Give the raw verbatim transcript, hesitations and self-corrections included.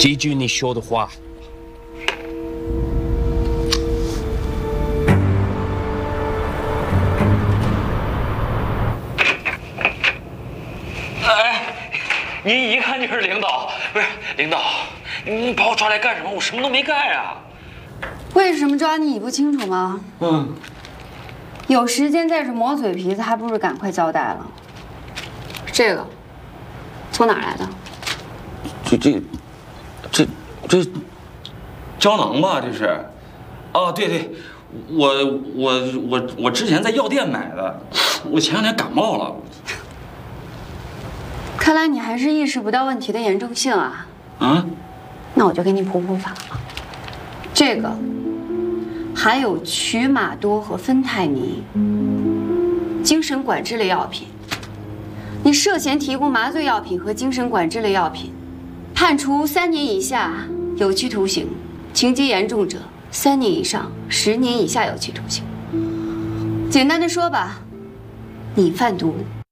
记住你说的话。 哎，您一看就是领导，不是领导，你把我抓来干什么？我什么都没干呀。 为什么抓你，你不清楚吗？ 嗯。 有时间在这磨嘴皮子，还不如赶快交代了。这个从哪儿来的？ 这这这这胶囊吧？这是？哦，对对，我我我我之前在药店买的，我前两天感冒了。 看来你还是意识不到问题的严重性啊！ 啊？ 那我就给你普普法。这个含有曲马多和芬太尼，精神管制类药品。你涉嫌提供麻醉药品和精神管制类药品，判处三年以下有期徒刑，情节严重者三年以上十年以下有期徒刑。简单的说吧，你贩毒